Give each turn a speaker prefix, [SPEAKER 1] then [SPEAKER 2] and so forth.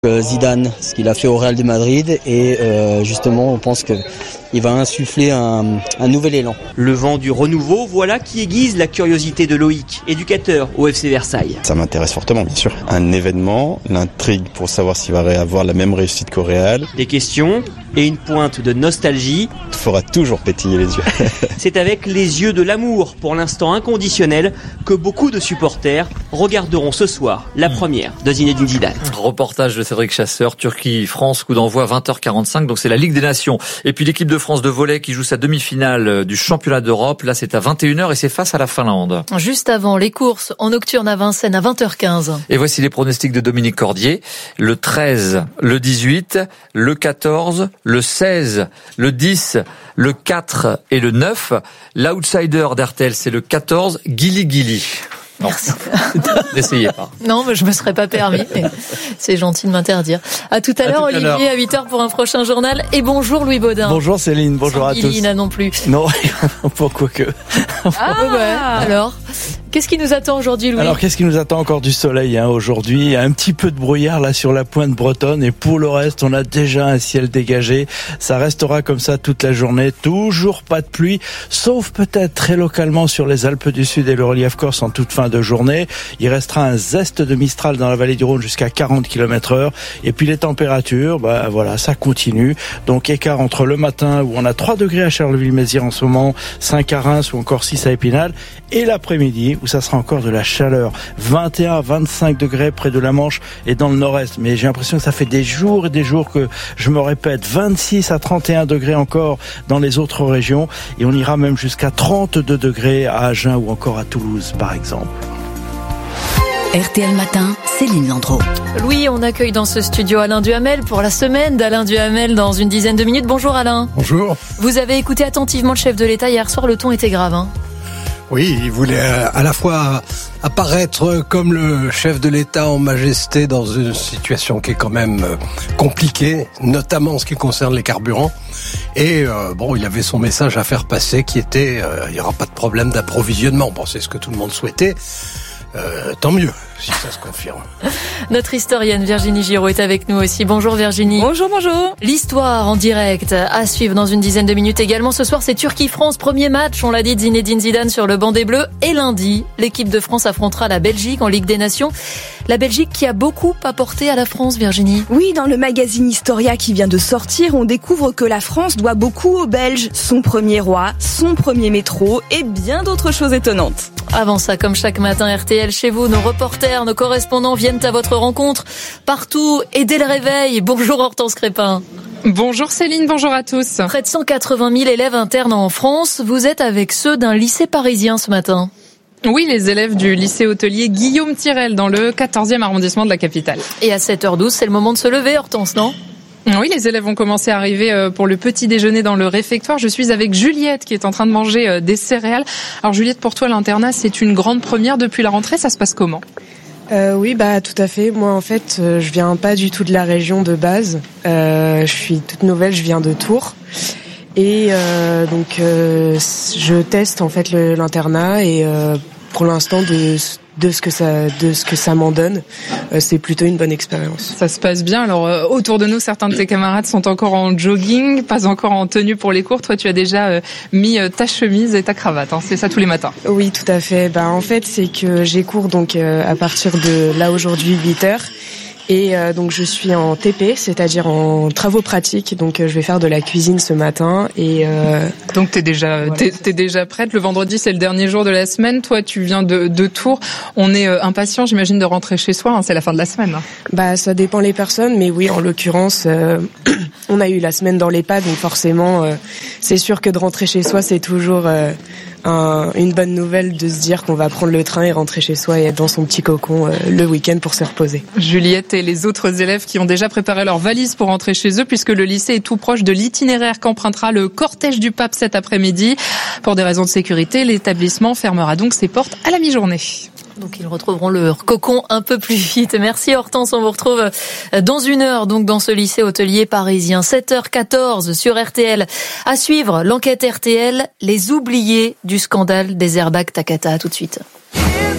[SPEAKER 1] Zidane, ce qu'il a fait au Real de Madrid et justement on pense qu'il va insuffler un nouvel élan.
[SPEAKER 2] Le vent du renouveau, voilà qui aiguise la curiosité de Loïc, éducateur au FC Versailles.
[SPEAKER 3] Ça m'intéresse fortement bien sûr. Un événement, l'intrigue pour savoir s'il va avoir la même réussite qu'au Real.
[SPEAKER 2] Des questions et une pointe de nostalgie.
[SPEAKER 3] Il faudra toujours pétiller les yeux.
[SPEAKER 2] C'est avec les yeux de l'amour, pour l'instant inconditionnel, que beaucoup de supporters regarderont ce soir la première de Zinedine Zidane.
[SPEAKER 4] Reportage de Cédric Chasseur, Turquie-France, coup d'envoi 20h45, donc c'est la Ligue des Nations. Et puis l'équipe de France de volley qui joue sa demi-finale du championnat d'Europe, là c'est à 21h et c'est face à la Finlande.
[SPEAKER 5] Juste avant les courses en nocturne à Vincennes à 20h15.
[SPEAKER 4] Et voici les pronostics de Dominique Cordier. Le 13, le 18, le 14, le 16, le 10, le 4 et le 9. L'outsider d'RTL c'est le 14, Guili Guili.
[SPEAKER 5] Merci.
[SPEAKER 4] N'essayez pas.
[SPEAKER 5] Non, mais je me serais pas permis. C'est gentil de m'interdire. À tout à l'heure, Olivier, à 8h pour un prochain journal. Et bonjour Louis Baudin.
[SPEAKER 6] Bonjour Céline, bonjour à tous.
[SPEAKER 5] Lina non plus.
[SPEAKER 6] Non, pourquoi que.
[SPEAKER 5] Alors, qu'est-ce qui nous attend aujourd'hui, Louis ?
[SPEAKER 6] Alors, qu'est-ce qui nous attend encore du soleil aujourd'hui ? Il y a un petit peu de brouillard là sur la pointe bretonne et pour le reste, on a déjà un ciel dégagé. Ça restera comme ça toute la journée. Toujours pas de pluie, sauf peut-être très localement sur les Alpes du Sud et le relief corse en toute fin de journée. Il restera un zeste de Mistral dans la vallée du Rhône jusqu'à 40 km/h. Et puis les températures, voilà, ça continue. Donc écart entre le matin où on a 3 degrés à Charleville-Mézières en ce moment, 5 à Reims ou encore 6 à Épinal, et l'après-midi où ça sera encore de la chaleur, 21 à 25 degrés près de la Manche et dans le nord-est. Mais j'ai l'impression que ça fait des jours et des jours que je me répète, 26 à 31 degrés encore dans les autres régions et on ira même jusqu'à 32 degrés à Agen ou encore à Toulouse par exemple.
[SPEAKER 7] RTL Matin, Céline Landreau.
[SPEAKER 5] Louis, on accueille dans ce studio Alain Duhamel pour la semaine d'Alain Duhamel dans une dizaine de minutes. Bonjour Alain.
[SPEAKER 8] Bonjour.
[SPEAKER 5] Vous avez écouté attentivement le chef de l'État hier soir, le ton était grave.
[SPEAKER 8] Oui, il voulait à la fois apparaître comme le chef de l'État en majesté dans une situation qui est quand même compliquée, notamment en ce qui concerne les carburants. Et il avait son message à faire passer qui était il n'y aura pas de problème d'approvisionnement. Bon, c'est ce que tout le monde souhaitait. Tant mieux, si ça se confirme.
[SPEAKER 5] Notre historienne Virginie Giraud est avec nous aussi. Bonjour Virginie.
[SPEAKER 9] Bonjour.
[SPEAKER 5] L'histoire en direct à suivre dans une dizaine de minutes également. Ce soir, c'est Turquie-France, premier match, on l'a dit, de Zinedine Zidane sur le banc des Bleus. Et lundi, l'équipe de France affrontera la Belgique en Ligue des Nations. La Belgique qui a beaucoup apporté à la France, Virginie.
[SPEAKER 9] Oui, dans le magazine Historia qui vient de sortir, on découvre que la France doit beaucoup aux Belges. Son premier roi, son premier métro et bien d'autres choses étonnantes.
[SPEAKER 5] Avant ça, comme chaque matin, RTL chez vous, nos reporters, nos correspondants viennent à votre rencontre partout et dès le réveil. Bonjour Hortense Crépin.
[SPEAKER 10] Bonjour Céline, bonjour à tous.
[SPEAKER 5] Près de 180 000 élèves internes en France. Vous êtes avec ceux d'un lycée parisien ce matin.
[SPEAKER 10] Oui, les élèves du lycée hôtelier Guillaume Tirel dans le 14e arrondissement de la capitale.
[SPEAKER 5] Et à 7h12, c'est le moment de se lever, Hortense, non ?
[SPEAKER 10] Oui, les élèves ont commencé à arriver pour le petit déjeuner dans le réfectoire. Je suis avec Juliette qui est en train de manger des céréales. Alors Juliette, pour toi, l'internat, c'est une grande première depuis la rentrée. Ça se passe comment ?
[SPEAKER 11] Oui, tout à fait. Moi, en fait, je viens pas du tout de la région de base. Je suis toute nouvelle, je viens de Tours. Et je teste en fait l'internat et pour l'instant de ce que ça m'en donne, c'est plutôt une bonne expérience.
[SPEAKER 10] Ça se passe bien. Alors autour de nous, certains de tes camarades sont encore en jogging, pas encore en tenue pour les cours. Toi, tu as déjà mis ta chemise et ta cravate. C'est ça tous les matins.
[SPEAKER 11] Oui, tout à fait. En fait, c'est que j'ai cours donc à partir de là aujourd'hui 8h. Et donc je suis en TP, c'est-à-dire en travaux pratiques. Donc je vais faire de la cuisine ce matin. Et
[SPEAKER 10] donc t'es déjà prête. Le vendredi, c'est le dernier jour de la semaine. Toi, tu viens de Tours. On est impatient, j'imagine, de rentrer chez soi. C'est la fin de la semaine.
[SPEAKER 11] Ça dépend les personnes, mais oui, en l'occurrence, on a eu la semaine dans l'EHPAD, donc forcément, c'est sûr que de rentrer chez soi, c'est toujours une bonne nouvelle de se dire qu'on va prendre le train et rentrer chez soi et être dans son petit cocon le week-end pour se reposer.
[SPEAKER 10] Juliette et les autres élèves qui ont déjà préparé leurs valises pour rentrer chez eux puisque le lycée est tout proche de l'itinéraire qu'empruntera le cortège du pape cet après-midi. Pour des raisons de sécurité, l'établissement fermera donc ses portes à la mi-journée.
[SPEAKER 5] Donc ils retrouveront leur cocon un peu plus vite. Merci Hortense, on vous retrouve dans une heure donc dans ce lycée hôtelier parisien. 7h14 sur RTL. À suivre l'enquête RTL, les oubliés du scandale des airbags Takata. À tout de suite.